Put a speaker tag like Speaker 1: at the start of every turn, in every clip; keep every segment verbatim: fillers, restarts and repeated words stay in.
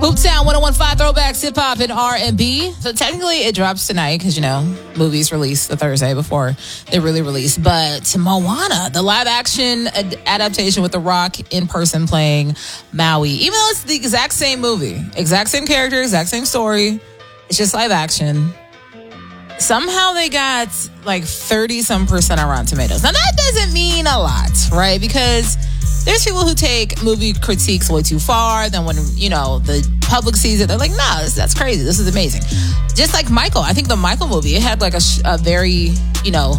Speaker 1: Hooptown one oh one point five Throwbacks, Hip Hop, and R and B. So technically it drops tonight because, you know, movies release the Thursday before they really release. But Moana, the live action ad- adaptation with The Rock in person playing Maui. Even though it's the exact same movie, exact same character, exact same story, it's just live action. Somehow they got like thirty some percent on Rotten Tomatoes. Now that doesn't mean a lot, right? Because there's people who take movie critiques way too far. Then when, you know, the public sees it, they're like, nah, this, that's crazy. This is amazing. Just like Michael. I think the Michael movie, it had like a, a very, you know,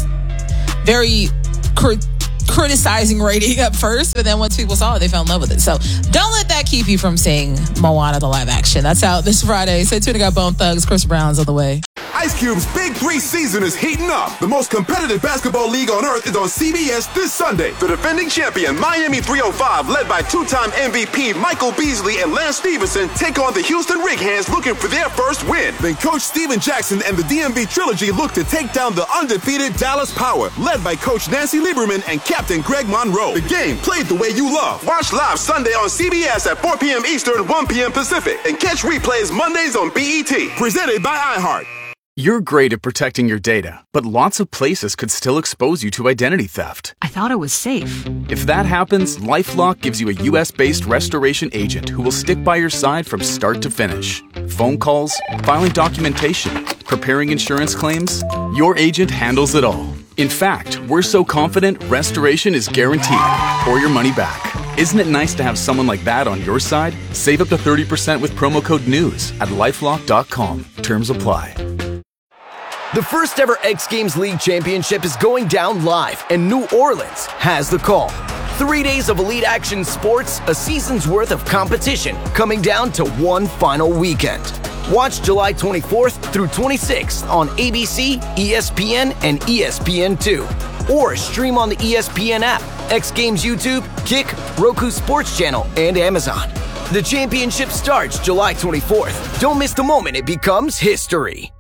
Speaker 1: very crit- criticizing rating at first. But then once people saw it, they fell in love with it. So don't let that keep you from seeing Moana, the live action. That's out this Friday. Stay tuned. I got Bone Thugs. Chris Brown's on the way.
Speaker 2: Ice Cube's Big Three season is heating up. The most competitive basketball league on earth is on C B S this Sunday. The defending champion, Miami three oh five, led by two-time M V P Michael Beasley and Lance Stevenson, take on the Houston Rig-Hands looking for their first win. Then Coach Steven Jackson and the D M V Trilogy look to take down the undefeated Dallas Power, led by Coach Nancy Lieberman and Captain Greg Monroe. The game played the way you love. Watch live Sunday on C B S at four p.m. Eastern, one p.m. Pacific. And catch replays Mondays on B E T. Presented by iHeart.
Speaker 3: You're great at protecting your data, but lots of places could still expose you to identity theft.
Speaker 4: I thought it was safe.
Speaker 3: If that happens, LifeLock gives you a U S-based restoration agent who will stick by your side from start to finish. Phone calls, filing documentation, preparing insurance claims, your agent handles it all. In fact, we're so confident restoration is guaranteed or your money back. Isn't it nice to have someone like that on your side? Save up to thirty percent with promo code NEWS at lifelock dot com. Terms apply.
Speaker 5: The first ever X Games League Championship is going down live, and New Orleans has the call. Three days of elite action sports, a season's worth of competition, coming down to one final weekend. Watch July twenty-fourth through twenty-sixth on A B C, E S P N, and E S P N two. Or stream on the E S P N app, X Games YouTube, Kick, Roku Sports Channel, and Amazon. The championship starts July twenty-fourth. Don't miss the moment it becomes history.